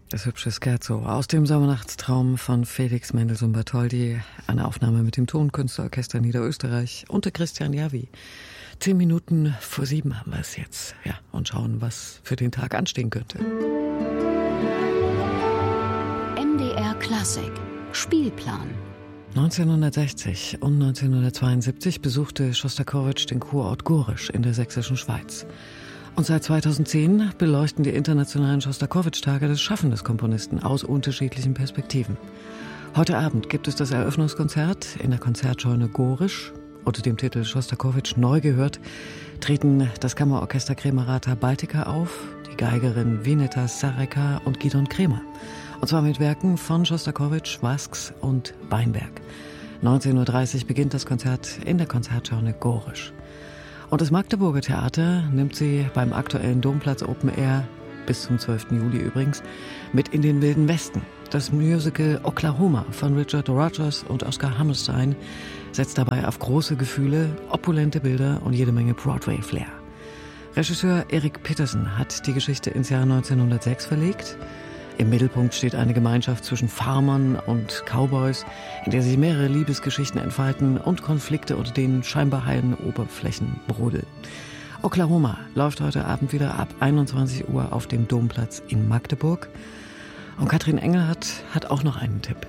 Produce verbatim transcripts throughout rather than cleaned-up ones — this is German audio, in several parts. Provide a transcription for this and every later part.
Das hübsche Scherzo aus dem Sommernachtstraum von Felix Mendelssohn Bartholdy. Eine Aufnahme mit dem Tonkünstlerorchester Niederösterreich unter Christian Javi. Zehn Minuten vor sieben haben wir es jetzt. Ja, und schauen, was für den Tag anstehen könnte. M D R Klassik Spielplan. neunzehnhundertsechzig und neunzehnhundertzweiundsiebzig besuchte Schostakowitsch den Kurort Gorisch in der sächsischen Schweiz. Und seit zweitausendzehn beleuchten die internationalen Schostakowitsch-Tage das Schaffen des Komponisten aus unterschiedlichen Perspektiven. Heute Abend gibt es das Eröffnungskonzert in der Konzertscheune Gorisch. Unter dem Titel Schostakowitsch neu gehört treten das Kammerorchester Kremerata Baltica auf, die Geigerin Vineta Sareka und Gidon Kremer. Und zwar mit Werken von Schostakowitsch, Wasks und Weinberg. neunzehn Uhr dreißig beginnt das Konzert in der Konzertscheune Gorisch. Und das Magdeburger Theater nimmt sie beim aktuellen Domplatz Open Air, bis zum zwölften Juli übrigens, mit in den Wilden Westen. Das Musical Oklahoma von Richard Rodgers und Oscar Hammerstein setzt dabei auf große Gefühle, opulente Bilder und jede Menge Broadway-Flair. Regisseur Erik Petersen hat die Geschichte ins Jahr neunzehnhundertsechs verlegt. Im Mittelpunkt steht eine Gemeinschaft zwischen Farmern und Cowboys, in der sich mehrere Liebesgeschichten entfalten und Konflikte unter den scheinbar heilen Oberflächen brodeln. Oklahoma läuft heute Abend wieder ab einundzwanzig Uhr auf dem Domplatz in Magdeburg. Und Katrin Engelhardt hat auch noch einen Tipp.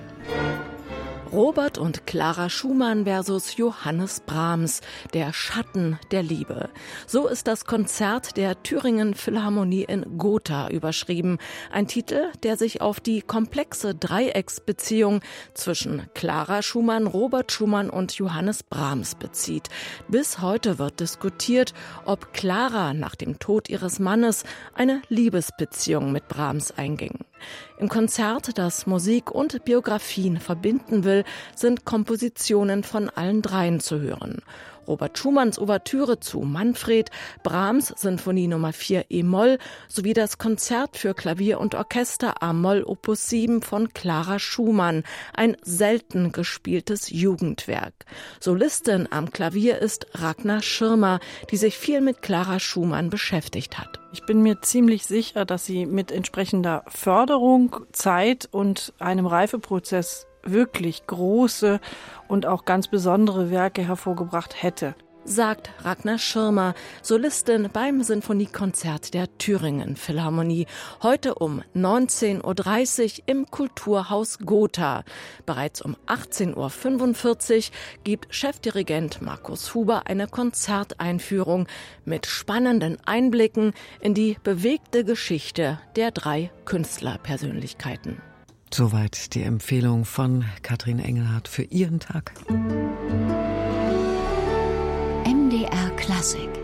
Robert und Clara Schumann versus Johannes Brahms, der Schatten der Liebe. So ist das Konzert der Thüringen Philharmonie in Gotha überschrieben. Ein Titel, der sich auf die komplexe Dreiecksbeziehung zwischen Clara Schumann, Robert Schumann und Johannes Brahms bezieht. Bis heute wird diskutiert, ob Clara nach dem Tod ihres Mannes eine Liebesbeziehung mit Brahms einging. Im Konzert, das Musik und Biografien verbinden will, sind Kompositionen von allen dreien zu hören. Robert Schumanns Ouvertüre zu Manfred, Brahms Sinfonie Nummer vier E-Moll sowie das Konzert für Klavier und Orchester A-Moll Opus sieben von Clara Schumann, ein selten gespieltes Jugendwerk. Solistin am Klavier ist Ragnar Schirmer, die sich viel mit Clara Schumann beschäftigt hat. Ich bin mir ziemlich sicher, dass sie mit entsprechender Förderung, Zeit und einem Reifeprozess wirklich große und auch ganz besondere Werke hervorgebracht hätte. Sagt Ragnar Schirmer, Solistin beim Sinfoniekonzert der Thüringen Philharmonie. Heute um neunzehn Uhr dreißig im Kulturhaus Gotha. Bereits um achtzehn Uhr fünfundvierzig gibt Chefdirigent Markus Huber eine Konzerteinführung mit spannenden Einblicken in die bewegte Geschichte der drei Künstlerpersönlichkeiten. Soweit die Empfehlung von Katrin Engelhardt für ihren Tag. M D R Klassik